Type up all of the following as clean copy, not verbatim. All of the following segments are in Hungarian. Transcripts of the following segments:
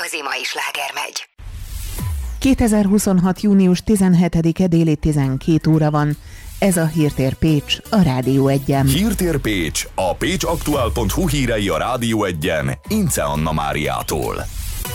igazi mai sláger megy. 2026. június 17-e déli 12 óra van. Ez a Hírtér Pécs, a Rádió Egyen. Hírtér Pécs, a pécsaktuál.hu hírei a Rádió Egyen, Ince Anna Máriától.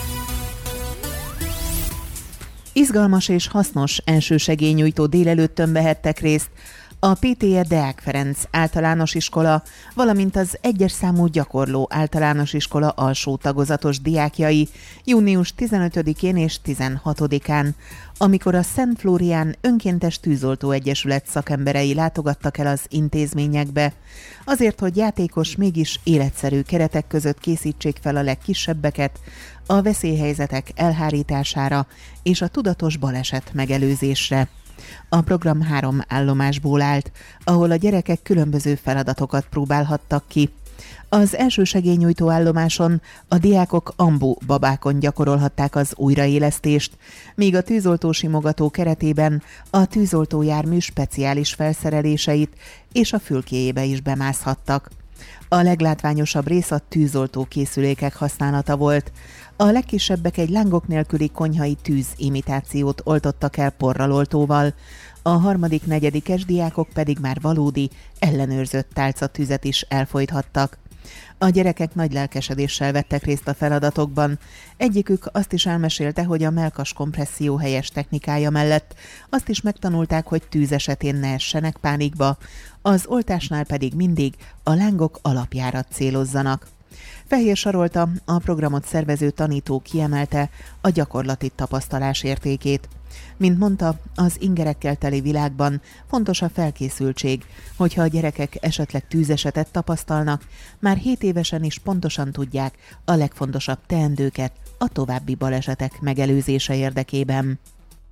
Izgalmas és hasznos elsősegélynyújtó délelőttön vehettek részt a PTE Deák Ferenc általános iskola, valamint az 1-es számú gyakorló általános iskola alsó tagozatos diákjai június 15-én és 16-án, amikor a Szent Flórián Önkéntes Tűzoltó Egyesület szakemberei látogattak el az intézményekbe, azért, hogy játékos, mégis életszerű keretek között készítsék fel a legkisebbeket a veszélyhelyzetek elhárítására és a tudatos baleset megelőzésre. A program 3 állomásból állt, ahol a gyerekek különböző feladatokat próbálhattak ki. Az elsősegélynyújtó állomáson a diákok ambu babákon gyakorolhatták az újraélesztést, míg a tűzoltó simogató keretében a tűzoltó jármű speciális felszereléseit és a fülkéjébe is bemászhattak. A leglátványosabb rész a tűzoltó készülékek használata volt. A legkisebbek egy lángok nélküli konyhai tűz imitációt oltottak el porraloltóval, a 3.-4. diákok pedig már valódi, ellenőrzött tálcatüzet is elfojthattak. A gyerekek nagy lelkesedéssel vettek részt a feladatokban. Egyikük azt is elmesélte, hogy a mellkas kompresszió helyes technikája mellett azt is megtanulták, hogy tűz esetén ne essenek pánikba, az oltásnál pedig mindig a lángok alapjára célozzanak. Fehér Sarolta, a programot szervező tanító kiemelte a gyakorlati tapasztalás értékét. Mint mondta, az ingerekkel teli világban fontos a felkészültség, hogyha a gyerekek esetleg tűzesetet tapasztalnak, már 7 évesen is pontosan tudják a legfontosabb teendőket a további balesetek megelőzése érdekében.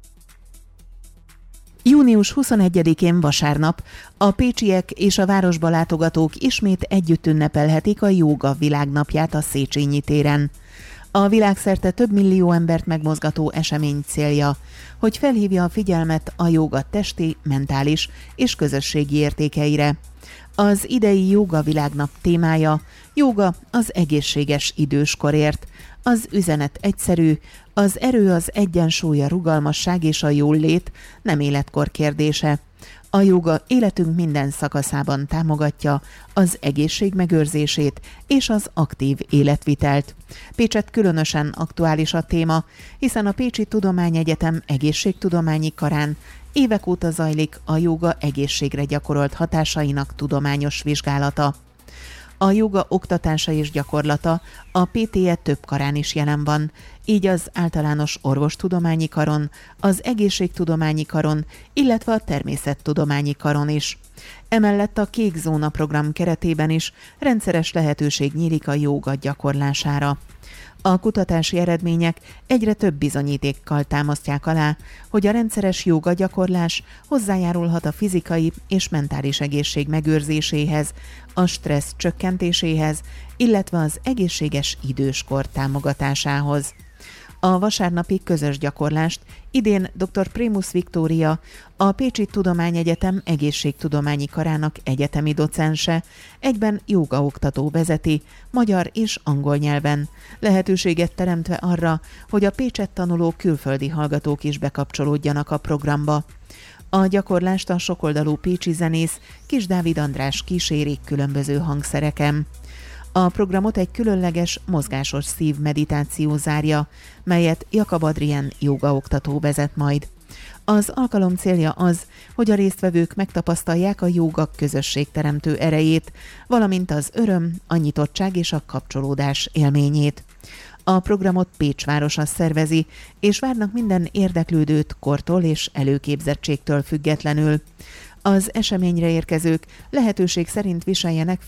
Június 21-én vasárnap a pécsiek és a városba látogatók ismét együtt ünnepelhetik a jóga világnapját a Széchenyi téren. A világszerte több millió embert megmozgató esemény célja, hogy felhívja a figyelmet a jóga testi, mentális és közösségi értékeire. Az idei jóga világnap témája: jóga az egészséges időskorért. Az üzenet egyszerű: az erő, az egyensúly, a rugalmasság és a jólét nem életkor kérdése. A jóga életünk minden szakaszában támogatja az egészség megőrzését és az aktív életvitelt. Pécsett különösen aktuális a téma, hiszen a Pécsi Tudományegyetem egészségtudományi karán évek óta zajlik a jóga egészségre gyakorolt hatásainak tudományos vizsgálata. A jóga oktatása és gyakorlata a PTE több karán is jelen van, így az általános orvostudományi karon, az egészségtudományi karon, illetve a természettudományi karon is. Emellett a Kék Zóna program keretében is rendszeres lehetőség nyílik a jóga gyakorlására. A kutatási eredmények egyre több bizonyítékkal támasztják alá, hogy a rendszeres jóga gyakorlás hozzájárulhat a fizikai és mentális egészség megőrzéséhez, a stressz csökkentéséhez, illetve az egészséges időskor támogatásához. A vasárnapi közös gyakorlást idén dr. Primus Viktória, a Pécsi Tudományegyetem egészségtudományi karának egyetemi docense, egyben jógaoktató vezeti, magyar és angol nyelven, lehetőséget teremtve arra, hogy a Pécsett tanuló külföldi hallgatók is bekapcsolódjanak a programba. A gyakorlást a sokoldalú pécsi zenész Kis Dávid András kíséri különböző hangszereken. A programot egy különleges, mozgásos szívmeditáció zárja, melyet Jakab Adrien jógaoktató vezet majd. Az alkalom célja az, hogy a résztvevők megtapasztalják a jóga közösségteremtő erejét, valamint az öröm, a nyitottság és a kapcsolódás élményét. A programot Pécs városa szervezi, és várnak minden érdeklődőt kortól és előképzettségtől függetlenül. Az eseményre érkezők lehetőség szerint viseljenek